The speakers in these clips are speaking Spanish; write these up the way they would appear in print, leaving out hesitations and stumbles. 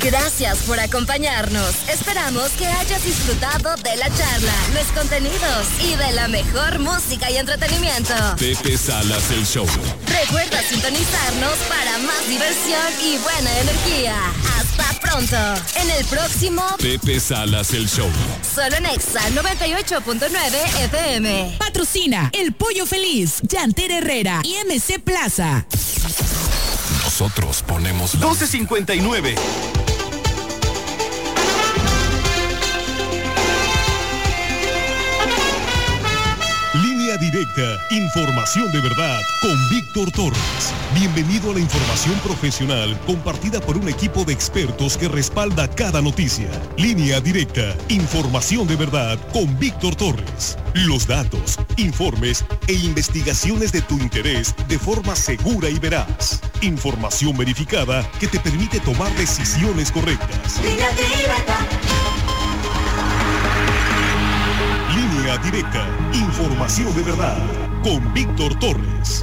Gracias por acompañarnos. Esperamos que hayas disfrutado de la charla, los contenidos y de la mejor música y entretenimiento. Pepe Salas, el show. Recuerda sintonizarnos para más diversión y buena energía. Hasta pronto. En el próximo Pepe Salas, el show. Solo en Exa 98.9 FM. Patrocina El Pollo Feliz, Yanter Herrera y MC Plaza. Nosotros ponemos la 12:59. Línea directa, información de verdad con Víctor Torres. Bienvenido a la información profesional compartida por un equipo de expertos que respalda cada noticia. Línea directa, información de verdad con Víctor Torres. Los datos, informes e investigaciones de tu interés de forma segura y veraz. Información verificada que te permite tomar decisiones correctas. Línea directa. Línea directa, información de verdad, con Víctor Torres.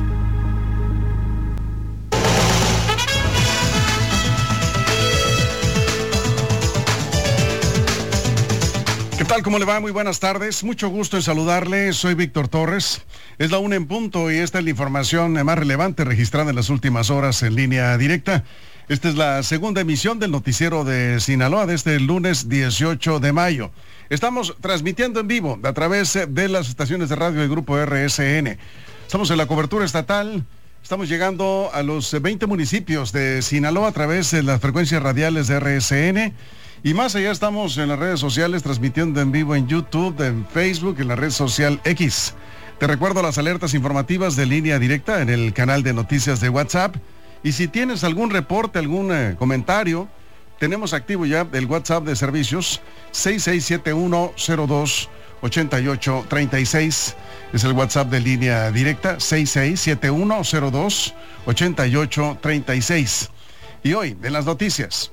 ¿Qué tal? ¿Cómo le va? Muy buenas tardes. Mucho gusto en saludarle. Soy Víctor Torres. Es la 1 en punto y esta es la información más relevante registrada en las últimas horas en Línea Directa. Esta es la segunda emisión del noticiero de Sinaloa de este lunes 18 de mayo. Estamos transmitiendo en vivo a través de las estaciones de radio del Grupo RSN. Estamos en la cobertura estatal. Estamos llegando a los 20 municipios de Sinaloa a través de las frecuencias radiales de RSN. Y más allá estamos en las redes sociales transmitiendo en vivo en YouTube, en Facebook, en la red social X. Te recuerdo las alertas informativas de Línea Directa en el canal de noticias de WhatsApp. Y si tienes algún reporte, algún comentario, tenemos activo ya el WhatsApp de servicios 6671028836. Es el WhatsApp de Línea Directa 6671028836. Y hoy, en las noticias.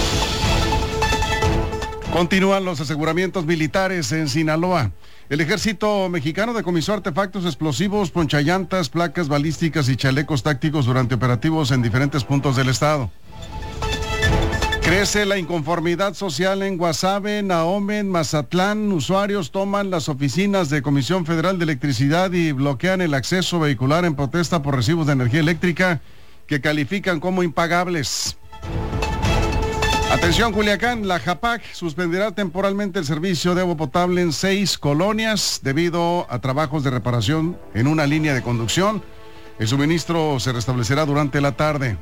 Continúan los aseguramientos militares en Sinaloa. El ejército mexicano decomisó artefactos explosivos, ponchallantas, placas balísticas y chalecos tácticos durante operativos en diferentes puntos del estado. Crece la inconformidad social en Guasave, Nahome, Mazatlán. Usuarios toman las oficinas de Comisión Federal de Electricidad y bloquean el acceso vehicular en protesta por recibos de energía eléctrica que califican como impagables. Atención Culiacán, la JAPAC suspenderá temporalmente el servicio de agua potable en 6 colonias debido a trabajos de reparación en una línea de conducción. El suministro se restablecerá durante la tarde.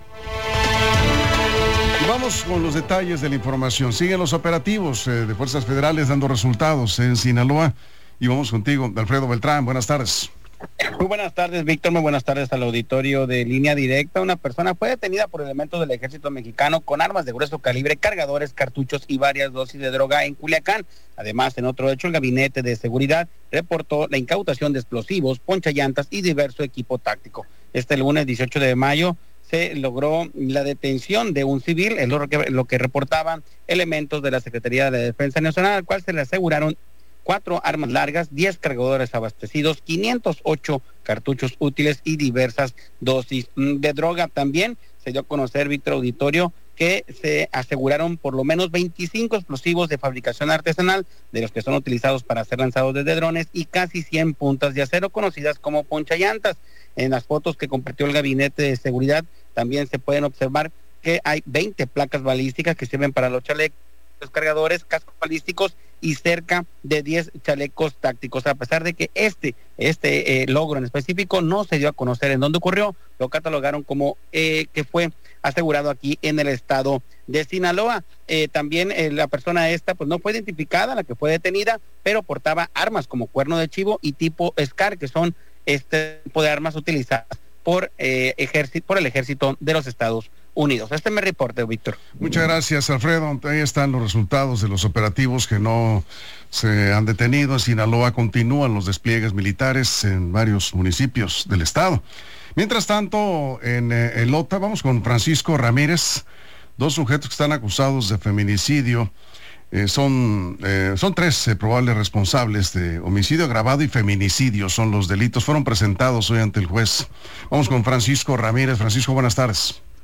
Y vamos con los detalles de la información. Siguen los operativos de fuerzas federales dando resultados en Sinaloa. Y vamos contigo, Alfredo Beltrán. Buenas tardes. Muy buenas tardes, Víctor. Muy buenas tardes al auditorio de Línea Directa. Una persona fue detenida por elementos del ejército mexicano con armas de grueso calibre, cargadores, cartuchos y varias dosis de droga en Culiacán. Además, en otro hecho, el gabinete de seguridad reportó la incautación de explosivos, ponchallantas y diverso equipo táctico. Este lunes 18 de mayo se logró la detención de un civil, es lo que reportaban elementos de la Secretaría de la Defensa Nacional, al cual se le aseguraron 4 armas largas, 10 cargadores abastecidos, 508 cartuchos útiles y diversas dosis de droga. También se dio a conocer, Víctor Auditorio, que se aseguraron por lo menos 25 explosivos de fabricación artesanal, de los que son utilizados para ser lanzados desde drones, y casi 100 puntas de acero conocidas como ponchallantas. En las fotos que compartió el gabinete de seguridad también se pueden observar que hay 20 placas balísticas que sirven para los chalecos, los cargadores, cascos balísticos y cerca de 10 chalecos tácticos. A pesar de que este logro en específico no se dio a conocer en dónde ocurrió, lo catalogaron como que fue asegurado aquí en el estado de Sinaloa. También la persona esta pues no fue identificada, la que fue detenida, pero portaba armas como cuerno de chivo y tipo SCAR, que son este tipo de armas utilizadas por el ejército de los Estados Unidos. Este es mi reporte, Víctor. Muchas gracias, Alfredo. Ahí están los resultados de los operativos que no se han detenido. En Sinaloa continúan los despliegues militares en varios municipios del estado. Mientras tanto, en Lota, vamos con Francisco Ramírez. 2 sujetos que están acusados de feminicidio. Son 3 probables responsables de homicidio agravado y feminicidio. Son los delitos. Fueron presentados hoy ante el juez. Vamos con Francisco Ramírez. Francisco, buenas tardes.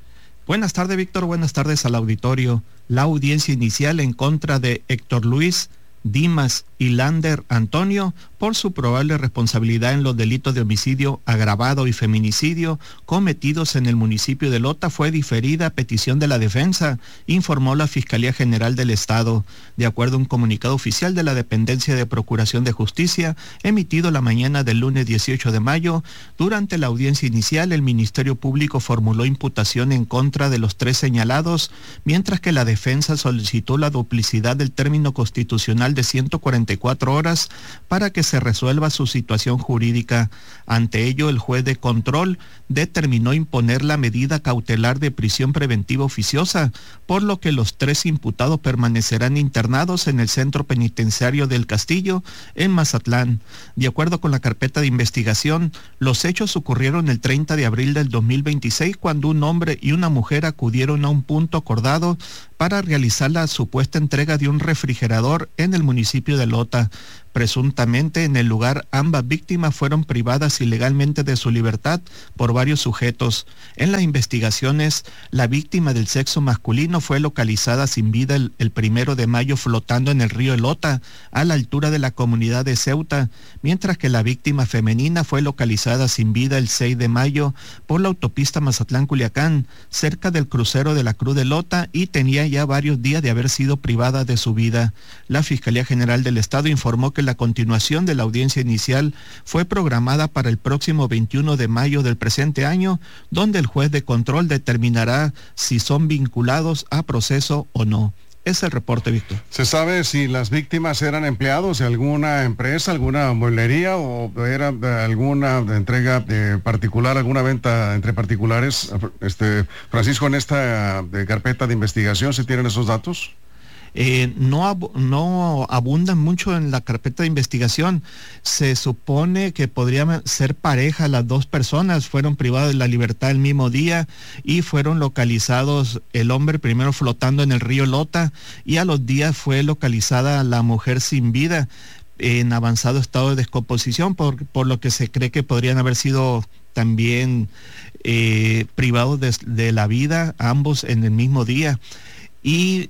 Buenas tardes, Víctor. Buenas tardes al auditorio. La audiencia inicial en contra de Héctor Luis Dimas y Lander Antonio por su probable responsabilidad en los delitos de homicidio agravado y feminicidio cometidos en el municipio de Lota fue diferida a petición de la defensa, informó la Fiscalía General del Estado. De acuerdo a un comunicado oficial de la Dependencia de Procuración de Justicia, emitido la mañana del lunes 18 de mayo, durante la audiencia inicial el Ministerio Público formuló imputación en contra de los 3 señalados, mientras que la defensa solicitó la duplicidad del término constitucional de 144 horas para que se resuelva su situación jurídica. Ante ello, el juez de control determinó imponer la medida cautelar de prisión preventiva oficiosa, por lo que los 3 imputados permanecerán internados en el Centro Penitenciario del Castillo, en Mazatlán. De acuerdo con la carpeta de investigación, los hechos ocurrieron el 30 de abril del 2026, cuando un hombre y una mujer acudieron a un punto acordado para realizar la supuesta entrega de un refrigerador en el municipio de Lota. Presuntamente en el lugar ambas víctimas fueron privadas ilegalmente de su libertad por varios sujetos. En las investigaciones, la víctima del sexo masculino fue localizada sin vida el 1 de mayo flotando en el río Lota, a la altura de la comunidad de Ceuta, mientras que la víctima femenina fue localizada sin vida el 6 de mayo por la autopista Mazatlán-Culiacán, cerca del crucero de la Cruz de Lota, y tenía ya varios días de haber sido privada de su vida. La Fiscalía General del Estado informó que la continuación de la audiencia inicial fue programada para el próximo 21 de mayo del presente año, donde el juez de control determinará si son vinculados a proceso o no. Es el reporte, Víctor. ¿Se sabe si las víctimas eran empleados de alguna empresa, alguna mueblería, o era alguna entrega particular, alguna venta entre particulares? Francisco, en esta carpeta de investigación, ¿se tienen esos datos? No abundan mucho en la carpeta de investigación. Se supone que podrían ser pareja las 2 personas, fueron privadas de la libertad el mismo día y fueron localizados, el hombre primero flotando en el río Lota, y a los días fue localizada la mujer sin vida en avanzado estado de descomposición, por lo que se cree que podrían haber sido también privados de la vida ambos en el mismo día. Y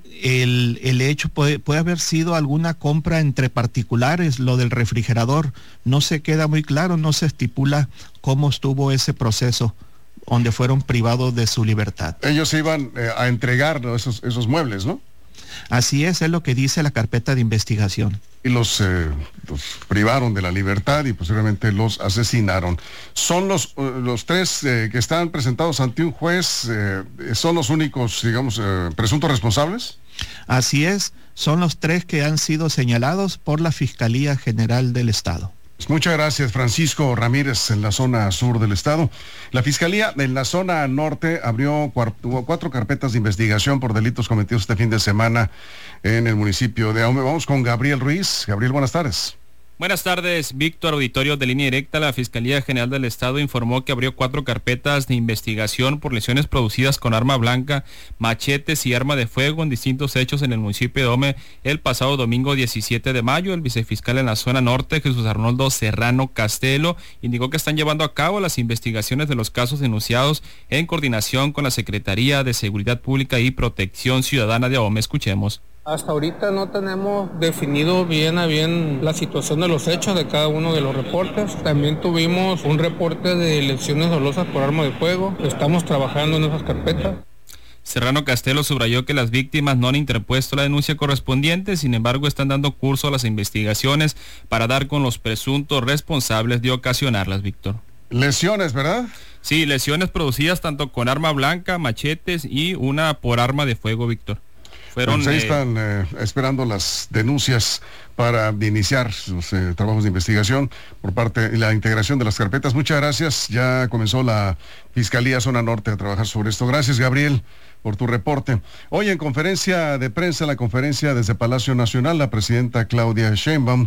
el hecho puede haber sido alguna compra entre particulares, lo del refrigerador. No se queda muy claro, no se estipula cómo estuvo ese proceso donde fueron privados de su libertad. Ellos iban a entregar, ¿no?, esos muebles, ¿no? Así es lo que dice la carpeta de investigación. Y los privaron de la libertad y posteriormente los asesinaron. ¿Son los 3 que están presentados ante un juez, son los únicos, digamos, presuntos responsables? Así es, son los 3 que han sido señalados por la Fiscalía General del Estado. Muchas gracias, Francisco Ramírez, en la zona sur del estado. La Fiscalía en la zona norte abrió 4 carpetas de investigación por delitos cometidos este fin de semana en el municipio de Ahome. Vamos con Gabriel Ruiz. Gabriel, buenas tardes. Buenas tardes, Víctor, auditorio de Línea Directa. La Fiscalía General del Estado informó que abrió 4 carpetas de investigación por lesiones producidas con arma blanca, machetes y arma de fuego en distintos hechos en el municipio de Ahome el pasado domingo 17 de mayo. El vicefiscal en la zona norte, Jesús Arnoldo Serrano Castelo, indicó que están llevando a cabo las investigaciones de los casos denunciados en coordinación con la Secretaría de Seguridad Pública y Protección Ciudadana de Ahome. Escuchemos. Hasta ahorita no tenemos definido bien a bien la situación de los hechos de cada uno de los reportes. También tuvimos un reporte de lesiones dolosas por arma de fuego. Estamos trabajando en esas carpetas. Serrano Castelo subrayó que las víctimas no han interpuesto la denuncia correspondiente, sin embargo están dando curso a las investigaciones para dar con los presuntos responsables de ocasionarlas, Víctor. Lesiones, ¿verdad? Sí, lesiones producidas tanto con arma blanca, machetes y una por arma de fuego, Víctor. Pues ahí están esperando las denuncias para iniciar sus trabajos de investigación por parte de la integración de las carpetas. Muchas gracias. Ya comenzó la Fiscalía Zona Norte a trabajar sobre esto. Gracias, Gabriel, por tu reporte. Hoy en conferencia de prensa, la conferencia desde Palacio Nacional, la presidenta Claudia Sheinbaum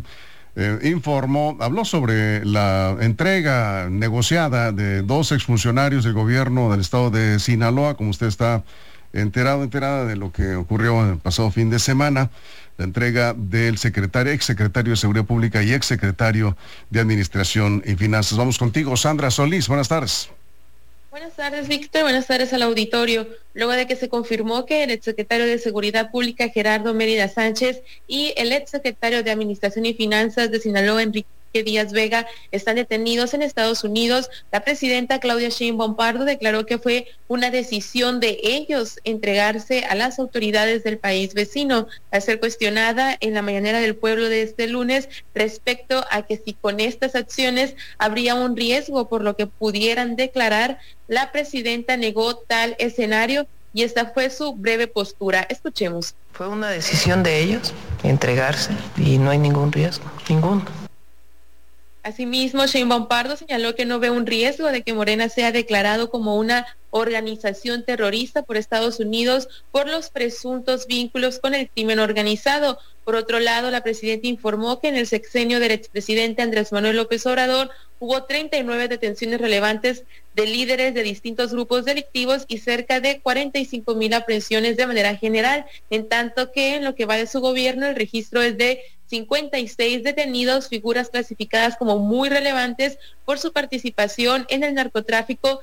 habló sobre la entrega negociada de 2 exfuncionarios del gobierno del estado de Sinaloa, como usted está enterada de lo que ocurrió el pasado fin de semana, la entrega del exsecretario de Seguridad Pública y exsecretario de Administración y Finanzas. Vamos contigo, Sandra Solís, buenas tardes. Buenas tardes, Víctor. Buenas tardes al auditorio. Luego de que se confirmó que el exsecretario de Seguridad Pública, Gerardo Mérida Sánchez, y el exsecretario de Administración y Finanzas de Sinaloa, Enrique Díaz Vega, están detenidos en Estados Unidos, la presidenta Claudia Sheinbaum Pardo declaró que fue una decisión de ellos entregarse a las autoridades del país vecino. Al ser cuestionada en la mañanera del pueblo de este lunes respecto a que si con estas acciones habría un riesgo por lo que pudieran declarar, la presidenta negó tal escenario y esta fue su breve postura. Escuchemos. Fue una decisión de ellos entregarse y no hay ningún riesgo, ninguno. Asimismo, Sheinbaum Pardo señaló que no ve un riesgo de que Morena sea declarado como una organización terrorista por Estados Unidos por los presuntos vínculos con el crimen organizado. Por otro lado, la presidenta informó que en el sexenio del expresidente Andrés Manuel López Obrador hubo 39 detenciones relevantes de líderes de distintos grupos delictivos y cerca de 45,000 aprehensiones de manera general, en tanto que en lo que va de su gobierno el registro es de 56 detenidos, figuras clasificadas como muy relevantes por su participación en el narcotráfico,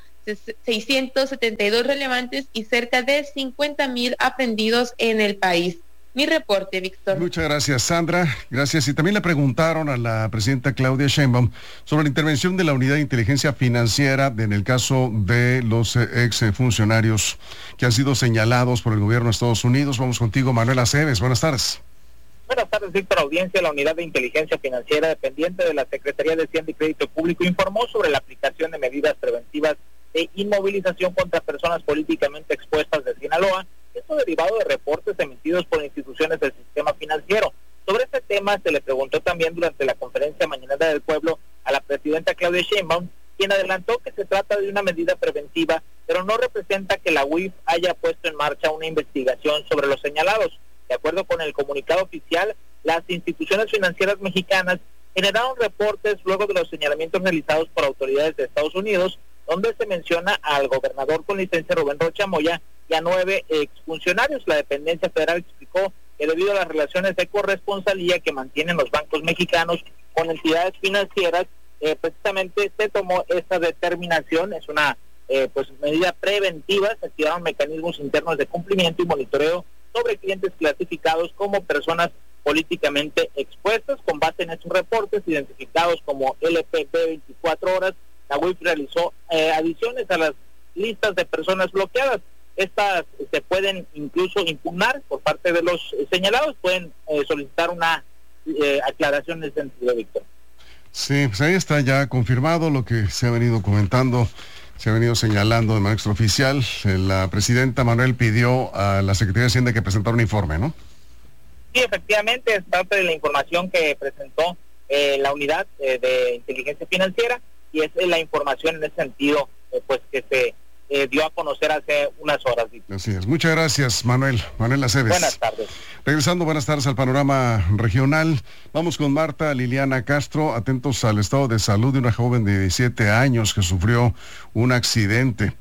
672 relevantes y cerca de 50,000 aprendidos en el país. Mi reporte, Víctor. Muchas gracias, Sandra. Gracias. Y también le preguntaron a la presidenta Claudia Sheinbaum sobre la intervención de la Unidad de Inteligencia Financiera en el caso de los ex funcionarios que han sido señalados por el gobierno de Estados Unidos. Vamos contigo, Manuel Aceves. Buenas tardes. Buenas tardes, Víctor. Audiencia. La Unidad de Inteligencia Financiera dependiente de la Secretaría de Hacienda y Crédito Público informó sobre la aplicación de medidas preventivas de inmovilización contra personas políticamente expuestas de Sinaloa, esto derivado de reportes emitidos por instituciones del sistema financiero. Sobre este tema se le preguntó también durante la conferencia mañanera del pueblo a la presidenta Claudia Sheinbaum, quien adelantó que se trata de una medida preventiva, pero no representa que la UIF haya puesto en marcha una investigación sobre los señalados. De acuerdo con el comunicado oficial, las instituciones financieras mexicanas generaron reportes luego de los señalamientos realizados por autoridades de Estados Unidos, donde se menciona al gobernador con licencia Rubén Rocha Moya y a 9 exfuncionarios. La dependencia federal explicó que debido a las relaciones de corresponsalía que mantienen los bancos mexicanos con entidades financieras, precisamente se tomó esta determinación. Es una medida preventiva. Se activaron mecanismos internos de cumplimiento y monitoreo sobre clientes clasificados como personas políticamente expuestas. Con base en estos reportes identificados como LPB 24 horas, la UIF realizó adiciones a las listas de personas bloqueadas. Estas se pueden incluso impugnar por parte de los señalados, pueden solicitar una aclaración en ese sentido, Víctor. Sí, pues ahí está ya confirmado lo que se ha venido comentando, se ha venido señalando de manera extraoficial. La presidenta Manuel pidió a la Secretaría de Hacienda que presentara un informe, ¿no? Sí, efectivamente, es parte de la información que presentó la Unidad de Inteligencia Financiera, y es la información en ese sentido que se dio a conocer hace unas horas. Así es. Muchas gracias, Manuel Aceves. Buenas tardes. Regresando, buenas tardes al panorama regional. Vamos con Marta Liliana Castro, atentos al estado de salud de una joven de 17 años que sufrió un accidente.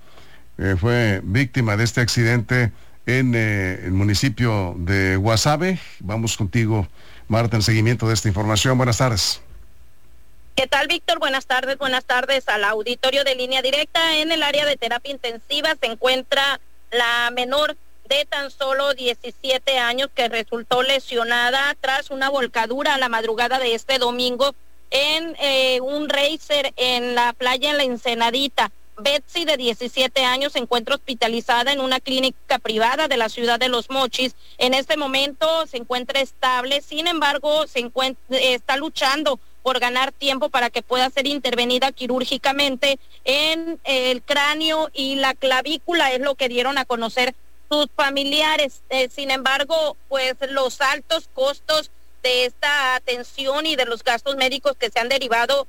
Fue víctima de este accidente en el municipio de Guasave. Vamos contigo, Marta, en seguimiento de esta información. Buenas tardes. ¿Qué tal, Víctor? Buenas tardes al auditorio de Línea Directa. En el área de terapia intensiva se encuentra la menor de tan solo 17 años que resultó lesionada tras una volcadura a la madrugada de este domingo en un racer en la playa en La Ensenadita. Betsy, de 17 años, se encuentra hospitalizada en una clínica privada de la ciudad de Los Mochis. En este momento se encuentra estable, sin embargo, está luchando por ganar tiempo para que pueda ser intervenida quirúrgicamente en el cráneo y la clavícula, es lo que dieron a conocer sus familiares. Sin embargo, pues los altos costos de esta atención y de los gastos médicos que se han derivado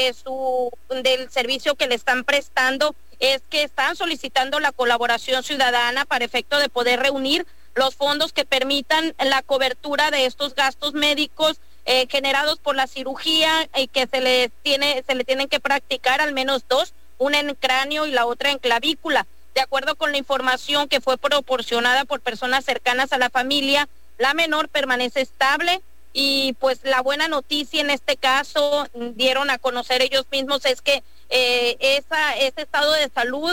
del servicio que le están prestando, es que están solicitando la colaboración ciudadana para efecto de poder reunir los fondos que permitan la cobertura de estos gastos médicos generados por la cirugía, que se le tienen que practicar al menos 2, una en cráneo y la otra en clavícula. De acuerdo con la información que fue proporcionada por personas cercanas a la familia, la menor permanece estable, y pues la buena noticia en este caso, dieron a conocer ellos mismos, es que ese estado de salud,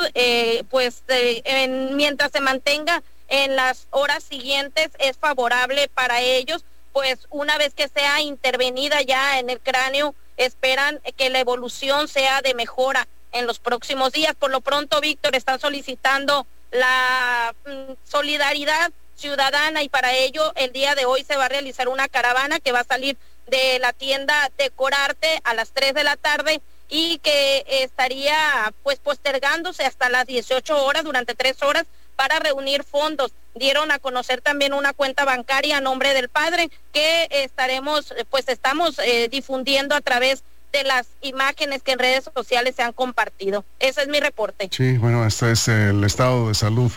mientras se mantenga en las horas siguientes, es favorable para ellos, pues una vez que sea intervenida ya en el cráneo, esperan que la evolución sea de mejora en los próximos días. Por lo pronto, Víctor, están solicitando la solidaridad ciudadana, y para ello el día de hoy se va a realizar una caravana que va a salir de la tienda Decorarte a las 3 de la tarde y que estaría pues postergándose hasta las 18 horas, durante 3 horas, para reunir fondos. Dieron a conocer también una cuenta bancaria a nombre del padre que estamos difundiendo a través de las imágenes que en redes sociales se han compartido. Ese es mi reporte. Sí, bueno, este es el estado de salud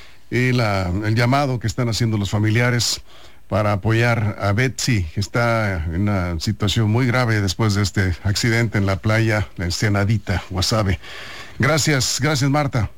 y el llamado que están haciendo los familiares para apoyar a Betsy, que está en una situación muy grave después de este accidente en la playa de Ensenadita, Guasave. Gracias, Marta.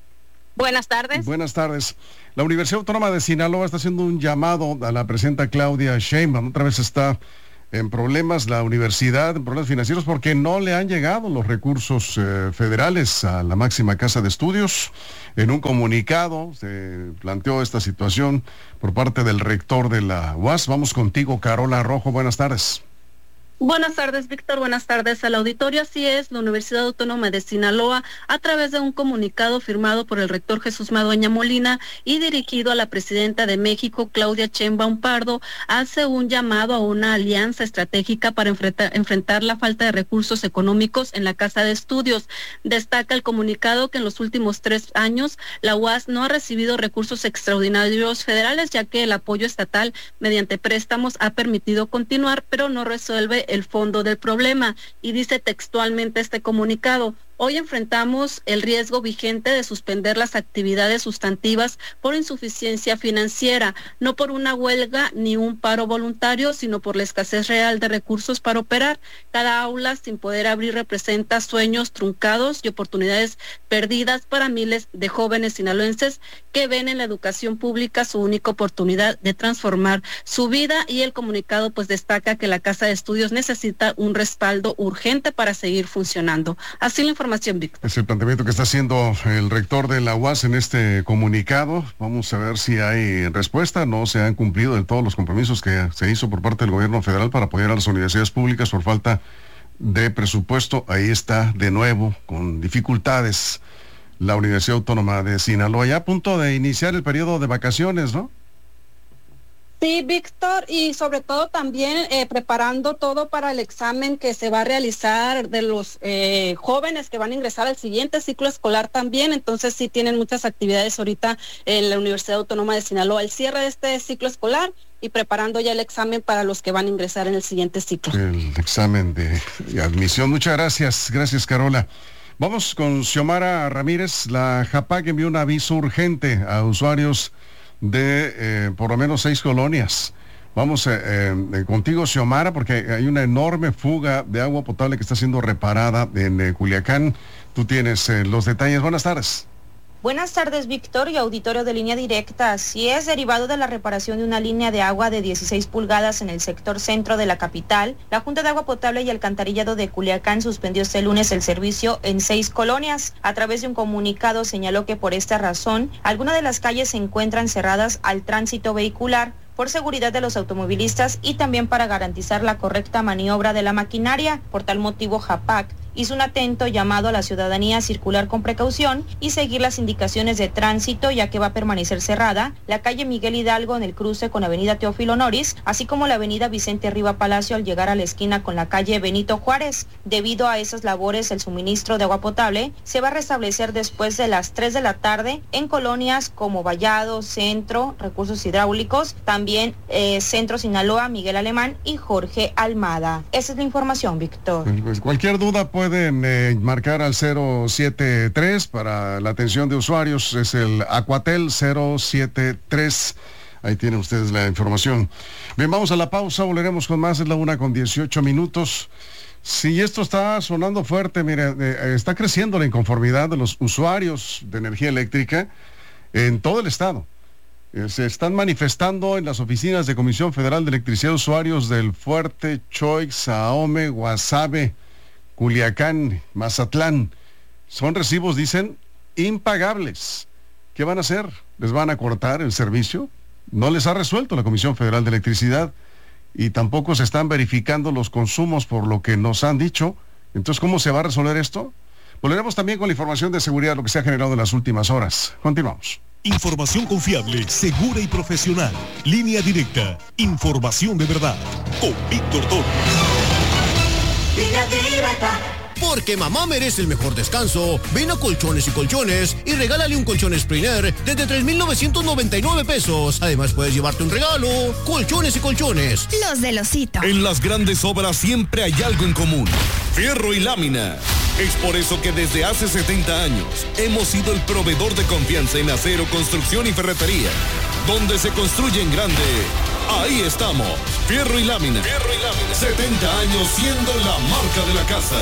Buenas tardes. Buenas tardes. La Universidad Autónoma de Sinaloa está haciendo un llamado a la presidenta Claudia Sheinbaum. Otra vez está en problemas la universidad, en problemas financieros, porque no le han llegado los recursos federales a la máxima casa de estudios. En un comunicado se planteó esta situación por parte del rector de la UAS. Vamos contigo, Carola Rojo. Buenas tardes. Buenas tardes, Víctor. Buenas tardes al auditorio. Así es, la Universidad Autónoma de Sinaloa, a través de un comunicado firmado por el rector Jesús Madueña Molina y dirigido a la presidenta de México, Claudia Sheinbaum Pardo, hace un llamado a una alianza estratégica para enfrentar la falta de recursos económicos en la Casa de Estudios. Destaca el comunicado que en los últimos 3 años la UAS no ha recibido recursos extraordinarios federales, ya que el apoyo estatal mediante préstamos ha permitido continuar, pero no resuelve el fondo del problema. Y dice textualmente este comunicado: hoy enfrentamos el riesgo vigente de suspender las actividades sustantivas por insuficiencia financiera, no por una huelga ni un paro voluntario, sino por la escasez real de recursos para operar. Cada aula sin poder abrir representa sueños truncados y oportunidades perdidas para miles de jóvenes sinaloenses que ven en la educación pública su única oportunidad de transformar su vida. Y el comunicado pues destaca que la Casa de Estudios necesita un respaldo urgente para seguir funcionando. Así la información, Víctor. Es el planteamiento que está haciendo el rector de la UAS en este comunicado. Vamos a ver si hay respuesta. No se han cumplido de todos los compromisos que se hizo por parte del gobierno federal para apoyar a las universidades públicas por falta de presupuesto. Ahí está de nuevo con dificultades la Universidad Autónoma de Sinaloa, ya a punto de iniciar el periodo de vacaciones, ¿no? Sí, Víctor, y sobre todo también preparando todo para el examen que se va a realizar de los jóvenes que van a ingresar al siguiente ciclo escolar también. Entonces sí tienen muchas actividades ahorita en la Universidad Autónoma de Sinaloa, el cierre de este ciclo escolar y preparando ya el examen para los que van a ingresar en el siguiente ciclo. El examen de admisión. Muchas gracias, Carola. Vamos con Xiomara Ramírez. La JAPAC envió un aviso urgente a usuarios de por lo menos 6 colonias. Vamos contigo, Xiomara, porque hay una enorme fuga de agua potable que está siendo reparada en Culiacán. Tú tienes los detalles. Buenas tardes. Buenas tardes, Víctor y auditorio de Línea Directa. Así es, derivado de la reparación de una línea de agua de 16 pulgadas en el sector centro de la capital, la Junta de Agua Potable y Alcantarillado de Culiacán suspendió este lunes el servicio en 6 colonias. A través de un comunicado señaló que por esta razón, algunas de las calles se encuentran cerradas al tránsito vehicular por seguridad de los automovilistas y también para garantizar la correcta maniobra de la maquinaria. Por tal motivo, JAPAC hizo un atento llamado a la ciudadanía a circular con precaución y seguir las indicaciones de tránsito, ya que va a permanecer cerrada la calle Miguel Hidalgo en el cruce con avenida Teófilo Noris, así como la avenida Vicente Riva Palacio al llegar a la esquina con la calle Benito Juárez. Debido a esas labores, el suministro de agua potable se va a restablecer después de las 3 de la tarde en colonias como Vallado, Centro, Recursos Hidráulicos, también Centro Sinaloa, Miguel Alemán y Jorge Almada. Esa es la información, Víctor. Pues cualquier duda pueden marcar al 073 para la atención de usuarios. Es el Aquatel 073. Ahí tienen ustedes la información. Bien, vamos a la pausa, volveremos con más. Es la 1:18. Sí, esto está sonando fuerte. Mire, está creciendo la inconformidad de los usuarios de energía eléctrica en todo el estado. Se están manifestando en las oficinas de Comisión Federal de Electricidad usuarios del Fuerte, Choix, Ahome, Guasave, Culiacán, Mazatlán. Son recibos, dicen, impagables. ¿Qué van a hacer? ¿Les van a cortar el servicio? No les ha resuelto la Comisión Federal de Electricidad y tampoco se están verificando los consumos por lo que nos han dicho. Entonces, ¿cómo se va a resolver esto? Volveremos también con la información de seguridad, lo que se ha generado en las últimas horas. Continuamos. Información confiable, segura y profesional. Línea Directa. Información de verdad. Con Víctor Torres. Línea Directa. Porque mamá merece el mejor descanso, ven a Colchones y Colchones y regálale un colchón Springer desde 3,999 pesos. Además puedes llevarte un regalo. Colchones y Colchones. Los del osito. En las grandes obras siempre hay algo en común. Fierro y lámina. Es por eso que desde hace 70 años hemos sido el proveedor de confianza en acero, construcción y ferretería. Donde se construye en grande, ahí estamos. Fierro y lámina. Fierro y lámina. 70 años siendo la marca de la casa.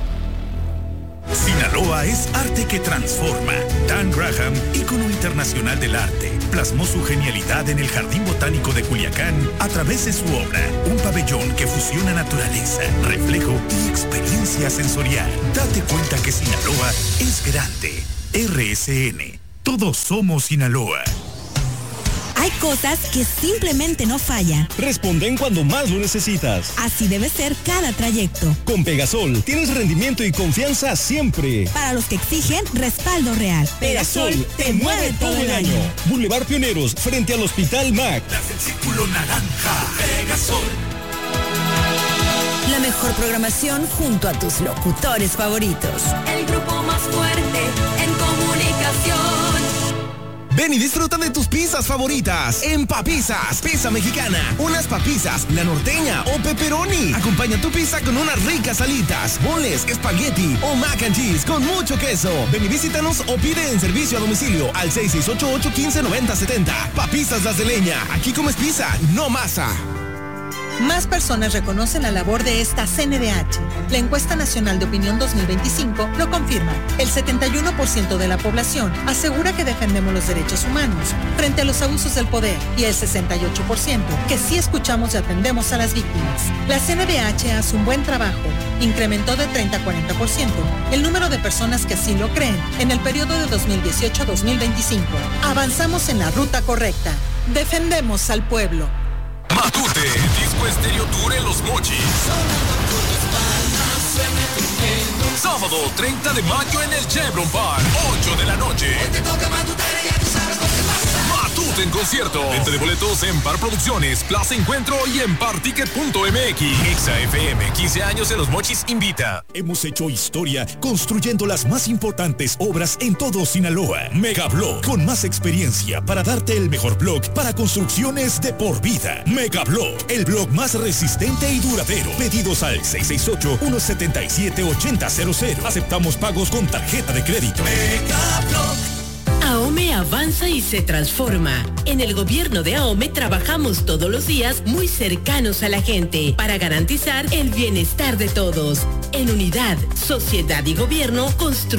Sinaloa es arte que transforma. Dan Graham, ícono internacional del arte, plasmó su genialidad en el Jardín Botánico de Culiacán a través de su obra, un pabellón que fusiona naturaleza, reflejo y experiencia sensorial. Date cuenta que Sinaloa es grande. RSN. Todos somos Sinaloa. Hay cosas que simplemente no fallan. Responden cuando más lo necesitas. Así debe ser cada trayecto. Con Pegasol tienes rendimiento y confianza siempre. Para los que exigen respaldo real. Pegasol te mueve todo el año. Boulevard Pioneros, frente al Hospital MAC. Das el círculo naranja. Pegasol. La mejor programación junto a tus locutores favoritos. El grupo más fuerte en comunicación. Ven y disfruta de tus pizzas favoritas en Papizzas, pizza mexicana. Unas papizzas, la norteña o pepperoni. Acompaña tu pizza con unas ricas alitas, boneless, espagueti o mac and cheese con mucho queso. Ven y visítanos o pide en servicio a domicilio al 6688-159070. Papizzas Las de Leña. Aquí comes pizza, no masa. Más personas reconocen la labor de esta CNDH. La encuesta nacional de opinión 2025 lo confirma. El 71% de la población asegura que defendemos los derechos humanos frente a los abusos del poder y el 68% que sí escuchamos y atendemos a las víctimas. La CNDH hace un buen trabajo. Incrementó de 30 a 40% el número de personas que así lo creen en el periodo de 2018 a 2025. Avanzamos en la ruta correcta. Defendemos al pueblo. Matute, Disco Estéreo Tour en Los Mochis. Sábado 30 de mayo en el Chevron Park, 8 de la noche. Matute en concierto. Venta de boletos en Par Producciones, Plaza Encuentro y en particket.mx. Exa FM, 15 años en Los Mochis invita. Hemos hecho historia construyendo las más importantes obras en todo Sinaloa. Megablock, con más experiencia para darte el mejor block para construcciones de por vida. Megablock, el block más resistente y duradero. Pedidos al 668-177-8000. Aceptamos pagos con tarjeta de crédito. Megablock. AOME avanza y se transforma. En el gobierno de AOME trabajamos todos los días muy cercanos a la gente para garantizar el bienestar de todos. En unidad, sociedad y gobierno construimos